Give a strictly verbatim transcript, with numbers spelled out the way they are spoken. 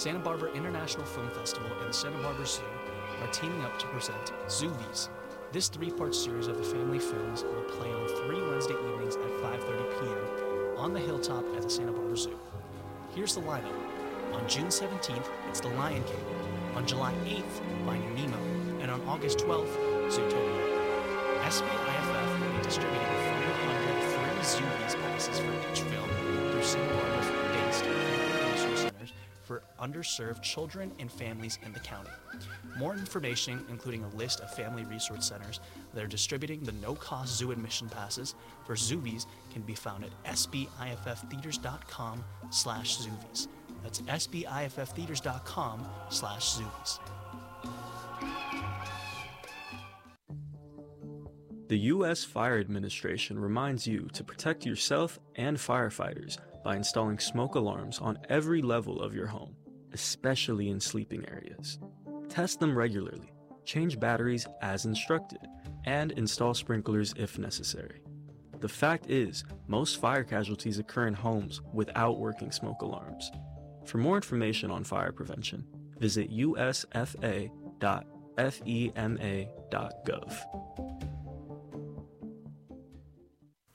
Santa Barbara International Film Festival and the Santa Barbara Zoo are teaming up to present Zoovies. This three-part series of the family films will play on three Wednesday evenings at five thirty p.m. on the Hilltop at the Santa Barbara Zoo. Here's the lineup. On June seventeenth, it's The Lion King. On July eighth, Finding Nemo. And on August twelfth, Zootopia. S B I F F will be distributing four hundred free Zoovies passes for each film through Santa Barbara-based recreation centers for underserved children and families in the county. More information, including a list of family resource centers that are distributing the no-cost zoo admission passes for Zoovies, can be found at sbifftheaters.com slash Zoovies. That's sbifftheaters.com slash Zoovies. The U S Fire Administration reminds you to protect yourself and firefighters by installing smoke alarms on every level of your home, especially in sleeping areas. Test them regularly, change batteries as instructed, and install sprinklers if necessary. The fact is, most fire casualties occur in homes without working smoke alarms. For more information on fire prevention, visit u s f a dot f e m a dot gov.